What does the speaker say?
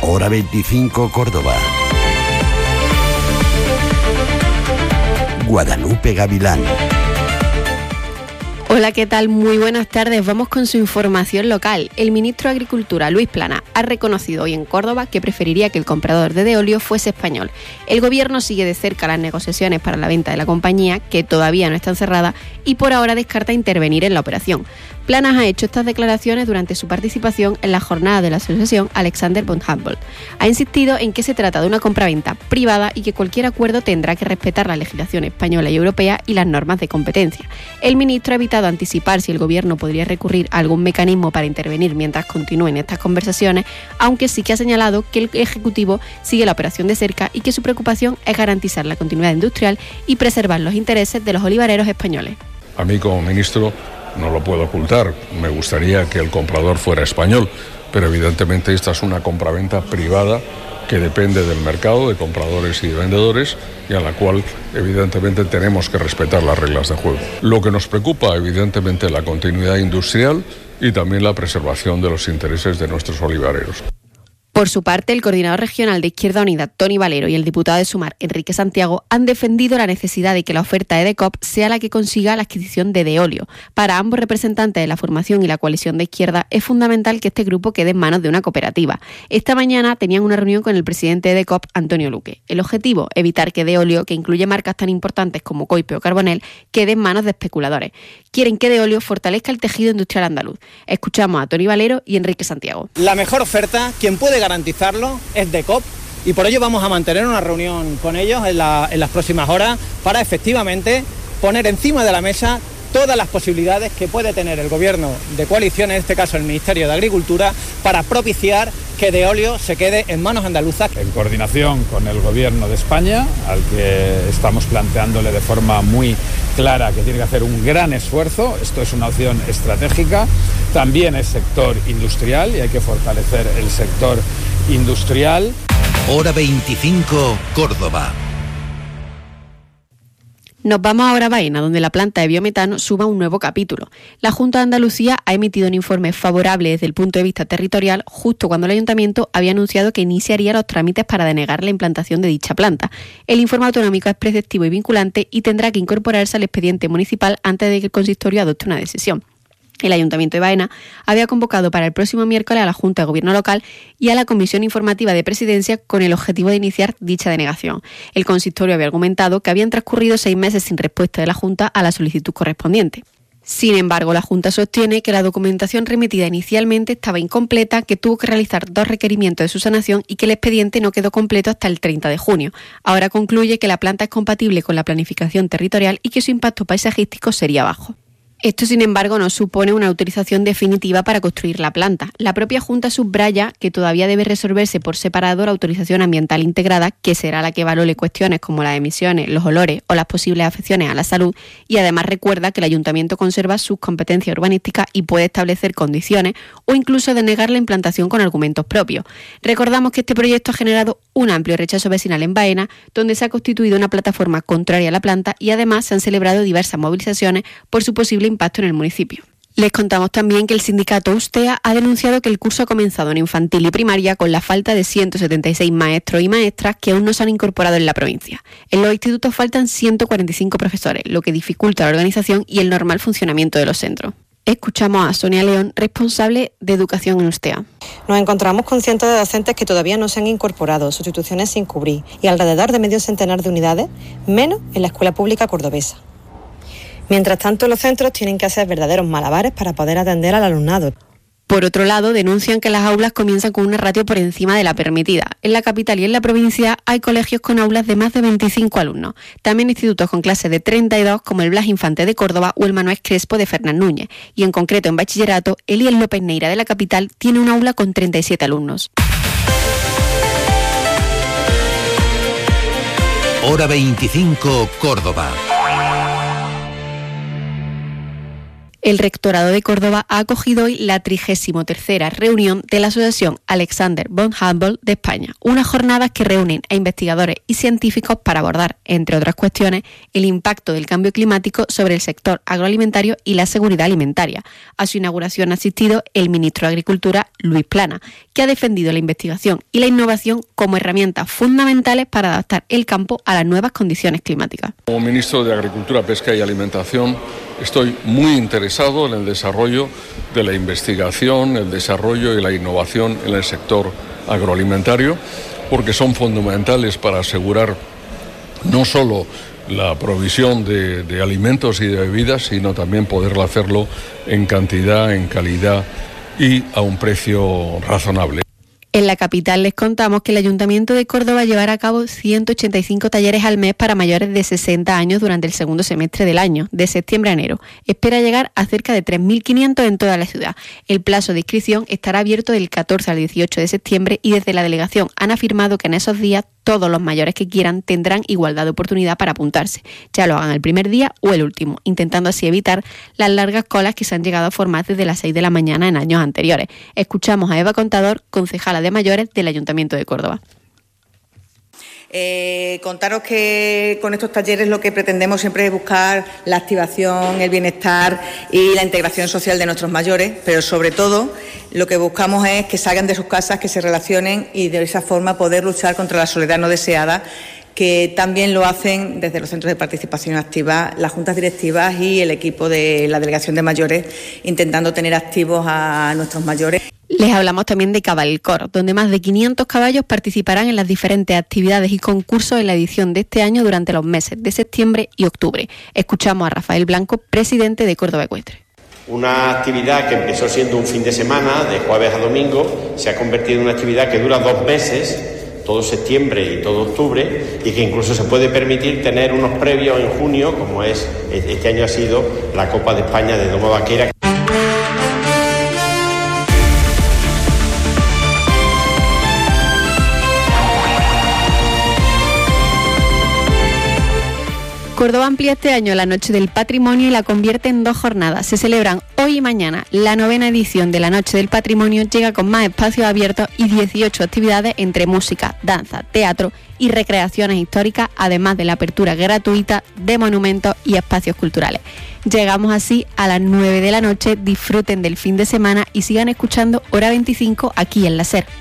Hora 25 Córdoba. Guadalupe Gavilán. Hola, ¿qué tal? Muy buenas tardes. Vamos con su información local. El ministro de Agricultura, Luis Planas, ha reconocido hoy en Córdoba que preferiría que el comprador de Deolio fuese español. El gobierno sigue de cerca las negociaciones para la venta de la compañía, que todavía no están cerradas, y por ahora descarta intervenir en la operación. Planas ha hecho estas declaraciones durante su participación en la jornada de la asociación Alexander von Humboldt. Ha insistido en que se trata de una compraventa privada y que cualquier acuerdo tendrá que respetar la legislación española y europea y las normas de competencia. El ministro ha evitado anticipar si el gobierno podría recurrir a algún mecanismo para intervenir mientras continúen estas conversaciones, aunque sí que ha señalado que el Ejecutivo sigue la operación de cerca y que su preocupación es garantizar la continuidad industrial y preservar los intereses de los olivareros españoles. A mí como ministro no lo puedo ocultar, me gustaría que el comprador fuera español, pero evidentemente esta es una compraventa privada que depende del mercado de compradores y de vendedores y a la cual evidentemente tenemos que respetar las reglas de juego. Lo que nos preocupa evidentemente es la continuidad industrial y también la preservación de los intereses de nuestros olivareros. Por su parte, el coordinador regional de Izquierda Unida, Toni Valero, y el diputado de Sumar, Enrique Santiago, han defendido la necesidad de que la oferta de EDECOP sea la que consiga la adquisición de Deolio. Para ambos representantes de la formación y la coalición de izquierda, es fundamental que este grupo quede en manos de una cooperativa. Esta mañana tenían una reunión con el presidente de EDECOP, Antonio Luque. El objetivo, evitar que Deolio, que incluye marcas tan importantes como Coipe o Carbonell, quede en manos de especuladores. Quieren que Deolio fortalezca el tejido industrial andaluz. Escuchamos a Toni Valero y Enrique Santiago. La mejor oferta, quien puede garantizarlo, es DECOP, y por ello vamos a mantener una reunión con ellos en las próximas horas para efectivamente poner encima de la mesa todas las posibilidades que puede tener el gobierno de coalición, en este caso el Ministerio de Agricultura, para propiciar que Deolio se quede en manos andaluzas. En coordinación con el gobierno de España, al que estamos planteándole de forma muy clara que tiene que hacer un gran esfuerzo, esto es una opción estratégica, también es sector industrial y hay que fortalecer el sector industrial. Hora 25 Córdoba. Nos vamos ahora a Baena, donde la planta de biometano suma un nuevo capítulo. La Junta de Andalucía ha emitido un informe favorable desde el punto de vista territorial justo cuando el Ayuntamiento había anunciado que iniciaría los trámites para denegar la implantación de dicha planta. El informe autonómico es preceptivo y vinculante y tendrá que incorporarse al expediente municipal antes de que el consistorio adopte una decisión. El Ayuntamiento de Baena había convocado para el próximo miércoles a la Junta de Gobierno Local y a la Comisión Informativa de Presidencia con el objetivo de iniciar dicha denegación. El consistorio había argumentado que habían transcurrido 6 meses sin respuesta de la Junta a la solicitud correspondiente. Sin embargo, la Junta sostiene que la documentación remitida inicialmente estaba incompleta, que tuvo que realizar 2 requerimientos de subsanación y que el expediente no quedó completo hasta el 30 de junio. Ahora concluye que la planta es compatible con la planificación territorial y que su impacto paisajístico sería bajo. Esto, sin embargo, no supone una autorización definitiva para construir la planta. La propia Junta subraya que todavía debe resolverse por separado la autorización ambiental integrada, que será la que valore cuestiones como las emisiones, los olores o las posibles afecciones a la salud, y además recuerda que el Ayuntamiento conserva sus competencias urbanísticas y puede establecer condiciones o incluso denegar la implantación con argumentos propios. Recordamos que este proyecto ha generado un amplio rechazo vecinal en Baena, donde se ha constituido una plataforma contraria a la planta y además se han celebrado diversas movilizaciones por su posible impacto en el municipio. Les contamos también que el sindicato Ustea ha denunciado que el curso ha comenzado en infantil y primaria con la falta de 176 maestros y maestras que aún no se han incorporado en la provincia. En los institutos faltan 145 profesores, lo que dificulta la organización y el normal funcionamiento de los centros. Escuchamos a Sonia León, responsable de educación en Ustea. Nos encontramos con cientos de docentes que todavía no se han incorporado, sustituciones sin cubrir y alrededor de medio centenar de unidades, menos en la escuela pública cordobesa. Mientras tanto, los centros tienen que hacer verdaderos malabares para poder atender al alumnado. Por otro lado, denuncian que las aulas comienzan con una ratio por encima de la permitida. En la capital y en la provincia hay colegios con aulas de más de 25 alumnos. También institutos con clases de 32 como el Blas Infante de Córdoba o el Manuel Crespo de Fernán Núñez. Y en concreto en bachillerato, Elías López Neira de la capital tiene un aula con 37 alumnos. Hora 25 Córdoba. El Rectorado de Córdoba ha acogido hoy la 33ª reunión de la Asociación Alexander von Humboldt de España, unas jornadas que reúnen a investigadores y científicos para abordar, entre otras cuestiones, el impacto del cambio climático sobre el sector agroalimentario y la seguridad alimentaria. A su inauguración ha asistido el ministro de Agricultura, Luis Plana, que ha defendido la investigación y la innovación como herramientas fundamentales para adaptar el campo a las nuevas condiciones climáticas. Como ministro de Agricultura, Pesca y Alimentación, estoy muy interesado en el desarrollo de la investigación, el desarrollo y la innovación en el sector agroalimentario, porque son fundamentales para asegurar no solo la provisión de alimentos y de bebidas, sino también poder hacerlo en cantidad, en calidad y a un precio razonable. En la capital les contamos que el Ayuntamiento de Córdoba llevará a cabo 185 talleres al mes para mayores de 60 años durante el segundo semestre del año, de septiembre a enero. Espera llegar a cerca de 3.500 en toda la ciudad. El plazo de inscripción estará abierto del 14 al 18 de septiembre y desde la delegación han afirmado que en esos días todos los mayores que quieran tendrán igualdad de oportunidad para apuntarse, ya lo hagan el primer día o el último, intentando así evitar las largas colas que se han llegado a formar desde las 6 de la mañana en años anteriores. Escuchamos a Eva Contador, concejala de mayores del Ayuntamiento de Córdoba. Contaros que con estos talleres lo que pretendemos siempre es buscar la activación, el bienestar y la integración social de nuestros mayores, pero sobre todo lo que buscamos es que salgan de sus casas, que se relacionen y de esa forma poder luchar contra la soledad no deseada, que también lo hacen desde los centros de participación activa, las juntas directivas y el equipo de la Delegación de Mayores, intentando tener activos a nuestros mayores. Les hablamos también de Cabalcor, donde más de 500 caballos participarán en las diferentes actividades y concursos en la edición de este año durante los meses de septiembre y octubre. Escuchamos a Rafael Blanco, presidente de Córdoba Ecuestre. Una actividad que empezó siendo un fin de semana, de jueves a domingo, se ha convertido en una actividad que dura 2 meses, todo septiembre y todo octubre, y que incluso se puede permitir tener unos previos en junio, como es este año ha sido la Copa de España de Doma Vaquera. Córdoba amplía este año la Noche del Patrimonio y la convierte en 2 jornadas. Se celebran hoy y mañana. La 9ª edición de la Noche del Patrimonio llega con más espacios abiertos y 18 actividades entre música, danza, teatro y recreaciones históricas, además de la apertura gratuita de monumentos y espacios culturales. Llegamos así a las 9 de la noche. Disfruten del fin de semana y sigan escuchando Hora 25 aquí en la SER.